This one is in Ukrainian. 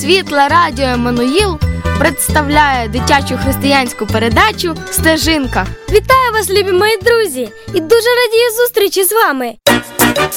Світле радіо Еммануїл представляє дитячу християнську передачу «Стежинка». Вітаю вас, любі мої друзі! І дуже радію зустрічі з вами.